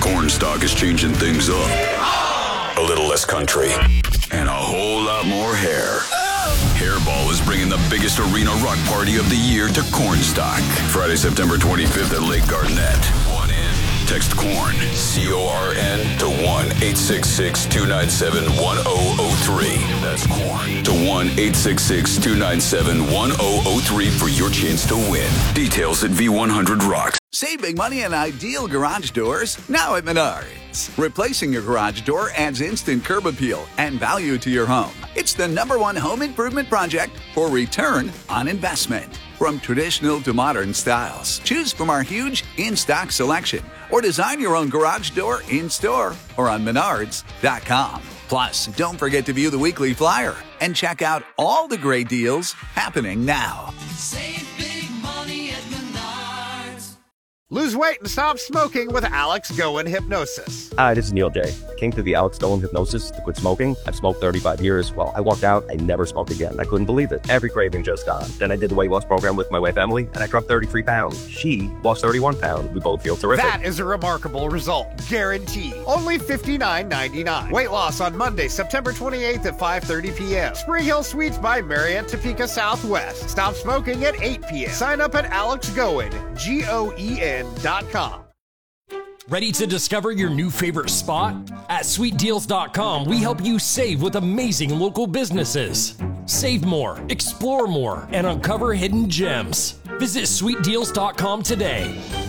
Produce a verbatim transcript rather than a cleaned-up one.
Cornstalk is changing things up. A little less country and a whole lot more hair. Hairball is bringing the biggest arena rock party of the year to Cornstalk. Friday, September twenty-fifth at Lake Garnett. One in. Text CORN, C O R N, to one eight six six, two nine seven, one oh oh three. That's CORN. To one eight six six, two nine seven, one oh oh three for your chance to win. Details at V one hundred Rocks. Save big money on ideal garage doors now at Menards. Replacing your garage door adds instant curb appeal and value to your home. It's the number one home improvement project for return on investment. From traditional to modern styles, choose from our huge in-stock selection or design your own garage door in-store or on menards dot com. Plus, don't forget to view the weekly flyer and check out all the great deals happening now. Save big money at Menards. Lose weight and stop smoking with Alex Goen Hypnosis. Hi, this is Neil J. I came to the Alex Goen Hypnosis to quit smoking. I've smoked thirty-five years. Well, I walked out, I never smoked again. I couldn't believe it. Every craving just gone. Then I did the weight loss program with my wife, Emily, and I dropped thirty-three pounds. She lost thirty-one pounds. We both feel terrific. That is a remarkable result. Guaranteed. Only fifty-nine ninety-nine. Weight loss on Monday, September twenty-eighth at five thirty p.m. Spring Hill Suites by Marriott, Topeka Southwest. Stop smoking at eight p.m. Sign up at alex goen, G O E N dot com. Ready to discover your new favorite spot? At sweet deals dot com, we help you save with amazing local businesses. Save more, explore more, and uncover hidden gems. Visit sweet deals dot com today.